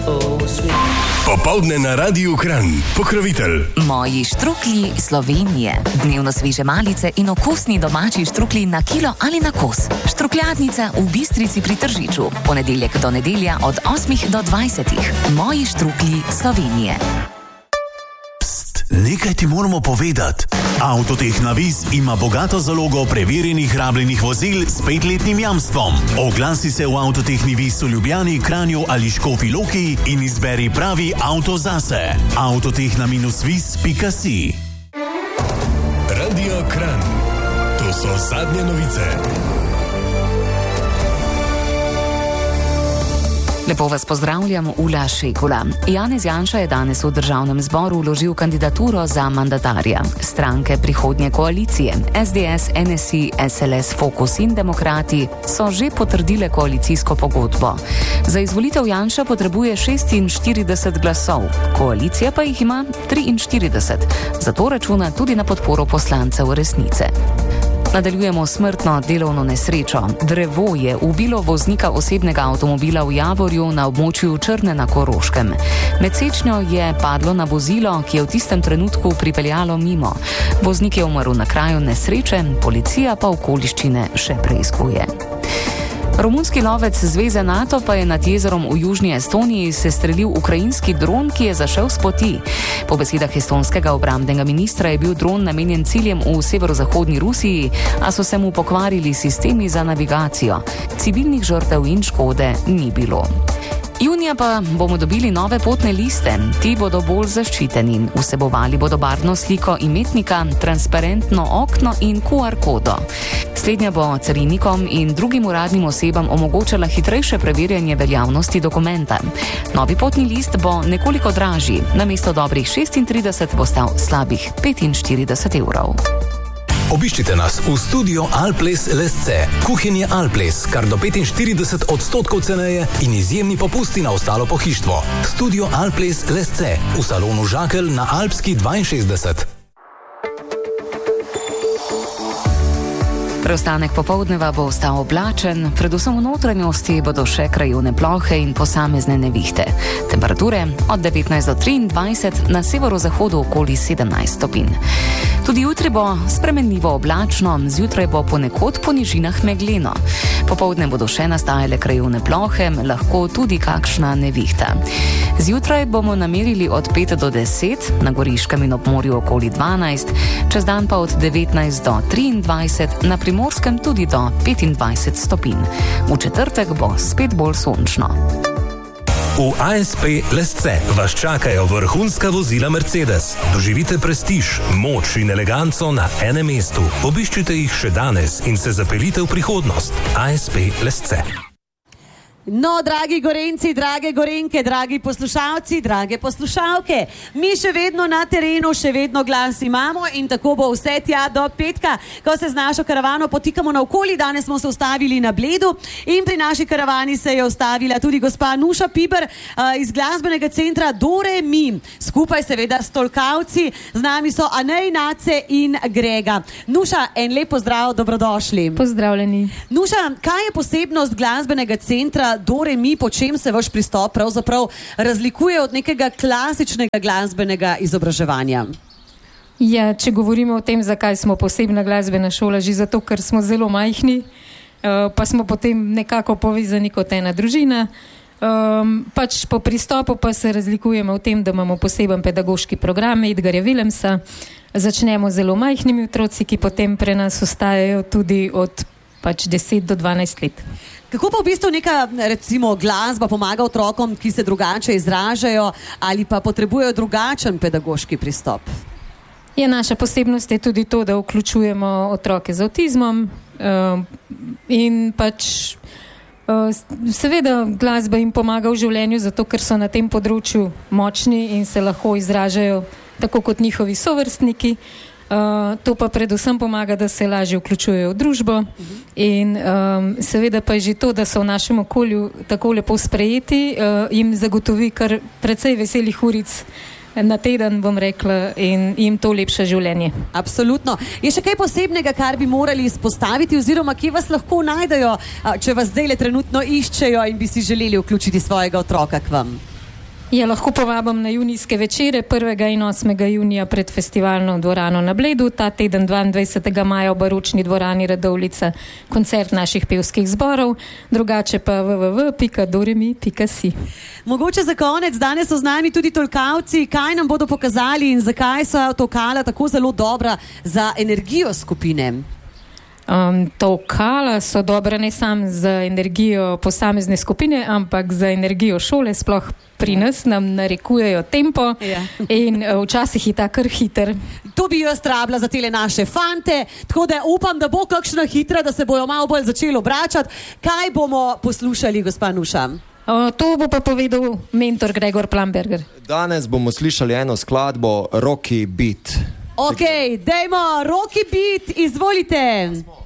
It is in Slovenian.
Popoldne na Radiu Kranj. Pokrovitelj. Moji štruklji Slovenije. Dnevno sveže malice in okusni domači štruklji na kilo ali na kos. Štrukljatnica v Bistrici pri Tržiču. Ponedeljek do nedelja od 8 do 20. Moji štruklji Slovenije. Nekaj ti moramo povedati. Avtotehna Vis ima bogato zalogo preverjenih rabljenih vozil s 5-letnim jamstvom. Oglasi se v Avtotehni Vis v Ljubljani, Kranju ali Škofji Loki in izberi pravi avto zase. Avtotehna-vis.si. Radio Kranj. To so zadnje novice. Lepo vas pozdravljam, Ula Šekula. Janez Janša je danes v državnem zboru vložil kandidaturo za mandatarja. Stranke prihodnje koalicije, SDS, NSI, SLS, Fokus in Demokrati, so že potrdile koalicijsko pogodbo. Za izvolitev Janša potrebuje 46 glasov, koalicija pa jih ima 43, zato računa tudi na podporo poslancev Resnice. Nadaljujemo smrtno delovno nesrečo. Drevo je ubilo voznika osebnega avtomobila v Javorju na območju Črne na Koroškem. Med sečnjo je padlo na vozilo, ki je v tistem trenutku pripeljalo mimo. Voznik je umrl na kraju nesreče, policija pa okoliščine še preiskuje. Romunski lovec Zveze NATO pa je nad jezerom v južni Estoniji sestrelil ukrajinski dron, ki je zašel s poti. Po besedah estonskega obrambnega ministra je bil dron namenjen ciljem v severozahodni Rusiji, a so se mu pokvarili sistemi za navigacijo. Civilnih žrtev in škode ni bilo. Junija pa bomo dobili nove potne liste. Ti bodo bolj zaščiteni. Vsebovali bodo barvno sliko imetnika, transparentno okno in QR kodo. Slednja bo carinikom in drugim uradnim osebam omogočala hitrejše preverjanje veljavnosti dokumenta. Novi potni list bo nekoliko dražji. Namesto dobrih 36 bo stal slabih 45 evrov. Obiščite nas v studio Alples Lesce. Kuhinje Alples, kar do 45% ceneje in izjemni popusti na ostalo pohištvo. Studio Alples Lesce v salonu Žakelj na Alpski 62. Preostanek popoldneva bo ostal oblačen, predvsem v notranjosti bodo še krajevne plohe in posamezne nevihte. Temperature od 19 do 23, na severozahodu okoli 17 stopinj. Tudi jutri bo spremenljivo oblačno, zjutraj bo ponekod po nižinah megleno. Popoldne bodo še nastajale krajevne plohe, lahko tudi kakšna nevihta. Zjutraj bomo namerili od 5 do 10, na Goriškem in ob morju okoli 12, čez dan pa od 19 do 23, na Primorskem tudi do 25 stopinj. V četrtek bo spet bolj sončno. V ASP Lesce vas čakajo vrhunska vozila Mercedes. Doživite prestiž, moč in eleganco na enem mestu. Obiščite jih še danes in se zapeljite v prihodnost. ASP Lesce. No, dragi Gorenci, drage Gorenke, dragi poslušalci, drage poslušalke, mi še vedno na terenu, še vedno glas imamo in tako bo vse tja do petka, ko se z našo karavano potikamo naokoli. Danes smo se ustavili na Bledu in pri naši karavani se je ustavila tudi gospa Nuša Piber iz glasbenega centra Dore Mi. Skupaj seveda s tolkavci, z nami so Anej, Nace in Grega. Nuša, en lep pozdrav, dobrodošli. Pozdravljeni. Nuša, kaj je posebnost glasbenega centra Dore Mi, po čem se vaš pristop pravzaprav razlikuje od nekega klasičnega glasbenega izobraževanja? Ja, če govorimo o tem, zakaj smo posebna glasbena šola, že zato, ker smo zelo majhni, pa smo potem nekako povezani kot ena družina. Pač po pristopu pa se razlikujemo v tem, da imamo poseben pedagoški program Edgarja Willemsa. Začnemo zelo majhnimi otroci, ki potem pre nas ostajajo tudi od 10 do 12 let. Kako pa v bistvu neka, recimo, glasba pomaga otrokom, ki se drugače izražajo ali pa potrebujejo drugačen pedagoški pristop? Ja, naša posebnost je tudi to, da vključujemo otroke z avtizmom in pač seveda glasba jim pomaga v življenju, zato ker so na tem področju močni in se lahko izražajo tako kot njihovi sovrstniki. To pa predvsem pomaga, da se lažje vključujejo v družbo in seveda pa je že to, da so v našem okolju tako lepo sprejeti, jim zagotovi kar precej veselih uric na teden, bom rekla, in jim to lepša življenje. Absolutno. Je še kaj posebnega, kar bi morali izpostaviti oziroma kje vas lahko najdejo, če vas zdajle trenutno iščejo in bi si želeli vključiti svojega otroka k vam? Ja, lahko povabim na junijske večere 1. in 8. junija pred festivalno dvorano na Bledu, ta teden 22. maja v Baročni dvorani Radovljica koncert naših pevskih zborov, drugače pa www.doremi.si. Mogoče za konec, danes so z nami tudi tolkavci, kaj nam bodo pokazali in zakaj so tolkala tako zelo dobra za energijo skupine? Tolkala so dobra ne samo za energijo posamezne skupine, ampak za energijo šole, sploh pri nas nam narekujejo tempo in včasih je ta kar hiter. To bi jaz rabila za tele naše fante, tako da upam, da bo kakšna hitra, da se bojo malo bolj začeli obračati. Kaj bomo poslušali, gospa Nuša? To bo pa povedal mentor Gregor Plamberger. Danes bomo slišali eno skladbo Rocky Beat. Ok, dajmo Rocky Beat, izvolite.